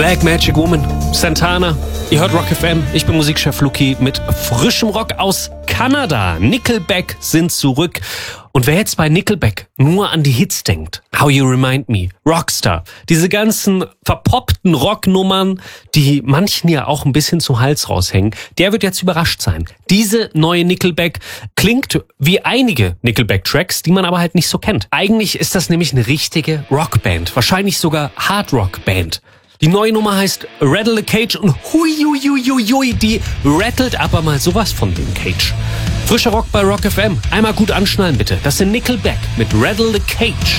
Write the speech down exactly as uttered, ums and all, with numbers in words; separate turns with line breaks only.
Black Magic Woman, Santana. Ihr hört Rock F M. Ich bin Musikchef Luki mit frischem Rock aus Kanada. Nickelback sind zurück. Und wer jetzt bei Nickelback nur an die Hits denkt, How You Remind Me, Rockstar, diese ganzen verpoppten Rocknummern, die manchen ja auch ein bisschen zum Hals raushängen, der wird jetzt überrascht sein. Diese neue Nickelback klingt wie einige Nickelback-Tracks, die man aber halt nicht so kennt. Eigentlich ist das nämlich eine richtige Rockband, wahrscheinlich sogar Hardrock-Band. Die neue Nummer heißt Rattle the Cage und hui, hui, hui, hui, hui, die rattelt aber mal sowas von den Cage. Frischer Rock bei Rock F M. Einmal gut anschnallen bitte. Das sind Nickelback mit Rattle the Cage.